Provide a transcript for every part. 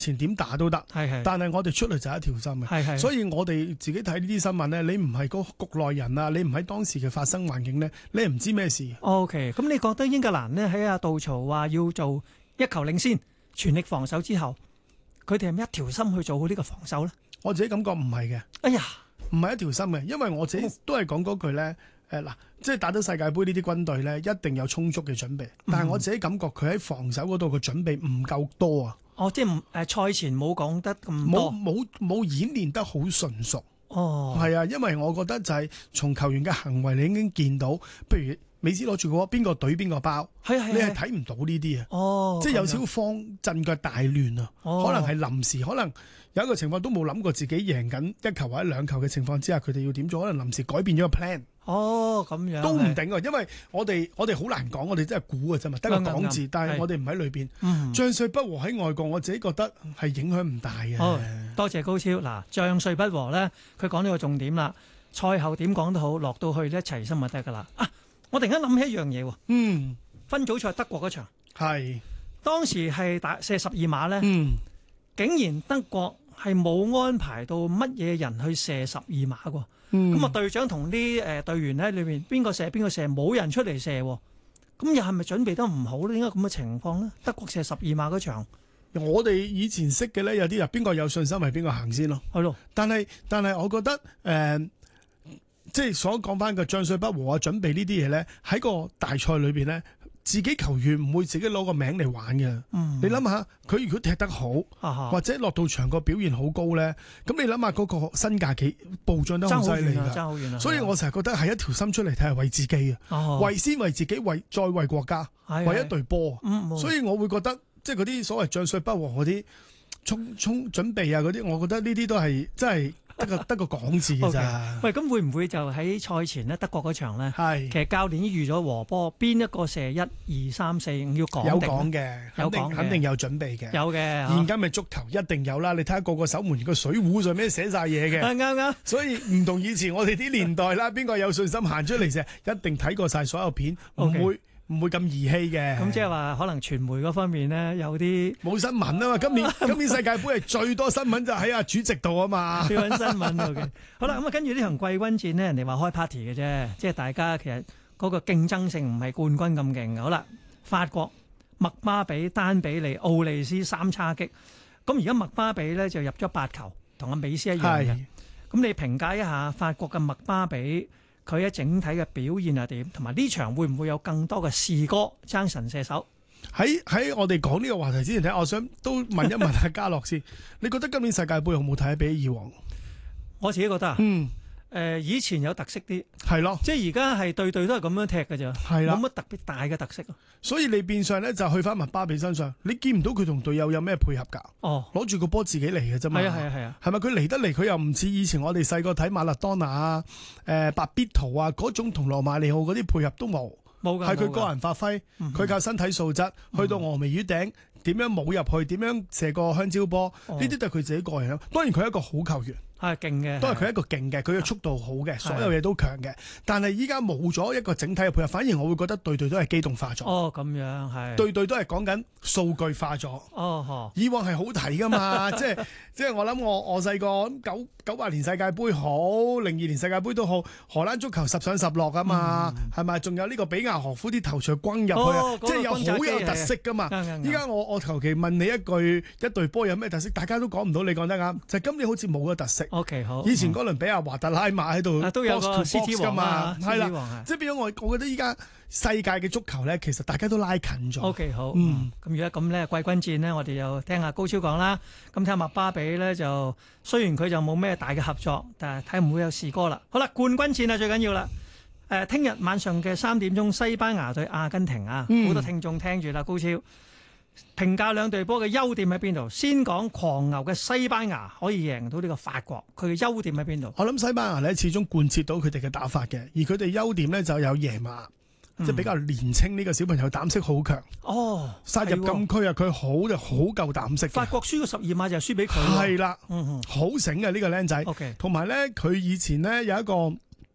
前點打都得， 係但係我哋出嚟就係一條心嘅。 係所以我哋自己睇呢啲新聞咧，你唔係個局內人啊，你唔喺當時嘅發生環境咧，你係唔知咩事。 OK， 咁你覺得英格蘭呢喺阿杜曹話要做一球領先，全力防守之後，佢哋係咪一條心去做好呢個防守咧？ 我自己感覺唔係嘅， 哎呀， 唔係一條心嘅，因為我自己都係講嗰句咧，嗱，即係打到世界盃呢啲軍隊咧，一定有充足嘅準備，但係我自己感覺佢喺防守嗰度嘅準備唔夠多啊。 即係賽前冇講得咁多， 冇演練得好純熟。係啊，因為我覺得就係從球員嘅行為，你已經見到，譬如美斯攞住嗰邊個隊邊個包，你係睇唔到呢啲啊。即係有少少慌陣腳大亂啊。可能係臨時，可能有一個情況都冇諗過自己贏緊一球或者兩球嘅情況之下，佢哋要點做？可能臨時改變咗個 plan。 咁樣都唔定啊，因為我哋好難講，我哋真係估嘅啫嘛，得個講字，但係我哋唔喺裏邊。將帥不和喺外國，我自己覺得係影響唔大嘅。 多謝高超。嗱，將帥不和咧，佢講呢個重點啦。賽後點講都好，落到去一齊心就得噶啦。我突然間諗起一樣嘢喎。分組賽德國嗰場係當時係打射12碼咧，竟然德國係冇安排到乜嘢人去射12碼喎。咁隊長同啲隊員喺裏面邊個射邊個射，冇人出嚟射，咁又係咪準備得唔好咧？點解咁嘅情況咧？德國射12碼嗰場， 我哋以前識嘅咧，有啲人邊個有信心係邊個行先咯。係咯，但係我覺得即係所講翻嘅將帥不和啊，準備呢啲嘢咧，喺個大賽裏邊咧，自己球員唔會自己攞個名嚟玩嘅。你諗下，佢如果踢得好，或者落到場個表現好高咧，咁你諗下嗰個身價幾暴漲得好犀利㗎。爭好遠啊！所以我成日覺得係一條心出嚟睇係為自己啊，先為自己，再為國家，為一隊波。所以我會覺得即係嗰啲所謂將帥不和嗰啲衝準備啊嗰啲，我覺得呢啲都係真係。得個講字㗎咋？ 喂，咁會唔會就喺賽前咧德國嗰場咧？其實教練已經預咗和波，邊一個射1、2、3、4、5要講定。有講嘅，肯定有準備嘅。有嘅。現今嘅足球一定有啦，你睇下個守門員個水壺上面寫晒嘢嘅。啱。所以唔同以前我哋啲年代啦，邊個有信心行出嚟射，一定睇過晒所有片，唔會咁兒戲嘅。咁即係話可能傳媒嗰方面咧有啲冇新聞啊嘛。今年世界盃係最多新聞就喺阿主席度啊嘛。要揾新聞嘅。好啦，咁跟住呢場季軍戰呢，人哋話開 party 嘅啫，即係大家其實嗰個競爭性唔係冠軍咁勁嘅。好啦，法國麥巴比、丹比利、奧利斯3叉戟。咁而家麥巴比咧就入咗8球，同阿美斯一樣嘅。咁你評價一下法國嘅麥巴比？佢喺整體嘅表現係點？同埋呢場會唔會有更多嘅士哥爭神射手？喺我哋講呢個話題之前，我想都問一問阿嘉樂先，你覺得今年世界盃好冇睇比以往？我自己覺得以前有特色啲，係咯，即係而家係對隊都係咁樣踢嘅啫，係啦，冇乜特別大嘅特色。所以你變相咧就去翻麥巴比身上，你見唔到佢同隊友有咩配合㗎？攞住個波自己嚟嘅啫嘛。係啊，係咪佢嚟得嚟？佢又唔似以前我哋細個睇馬勒當拿啊、白必圖啊嗰種同羅馬尼奧嗰啲配合都冇，係佢個人發揮，佢靠身體素質，去到峨眉月頂點樣冇入去，點樣射個香蕉波，呢啲都係佢自己個人。當然佢係一個好球員。係勁嘅，都係佢一個勁嘅，佢嘅速度好嘅，所有嘢都強嘅。但係依家冇咗一個整體嘅配合，反而我會覺得隊隊都係機動化咗。咁樣係隊隊都係講緊數據化咗。以往係好睇噶嘛，即係我諗我細個98年世界盃好，02年世界盃都好，荷蘭足球10上10落噶嘛，係咪？仲有呢個比亞何夫啲頭槌轟入去啊，即係有好有特色噶嘛。依家我求其問你一句，一隊波有咩特色？大家都講唔到，你講得啱。就今年好似冇個特色。OK 好，以前哥倫比亞華特拉馬喺度都有個 CT 王嘛，係啦，即係變咗我覺得依家世界嘅足球咧，其實大家都拉近咗。OK 好，咁如果咁咧，季軍戰呢，我哋又聽下高超講啦。咁聽下麥巴比咧，就雖然佢就冇咩大嘅合作，但係睇唔會有士哥啦。好啦，冠軍戰啊最緊要啦。聽日晚上嘅3點鐘，西班牙對阿根廷啊，好多聽眾聽住啦，高超。評價兩隊波嘅優點喺邊度？先講狂牛嘅西班牙可以贏到呢個法國，佢嘅優點喺邊度？我諗西班牙咧始終貫徹到佢哋嘅打法嘅，而佢哋優點咧就有野馬，即係比較年青呢個小朋友膽識好強。殺入禁區啊，佢好就好夠膽識。法國輸個12碼就輸俾佢。係啦，好醒嘅呢個僆仔。同埋咧，佢以前咧有一個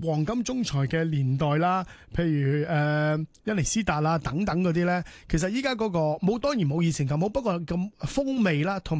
黃金中才嘅年代啦，譬如恩尼斯達啦等等嗰啲咧，其實依家嗰個當然冇以前咁好，不過咁風味啦，同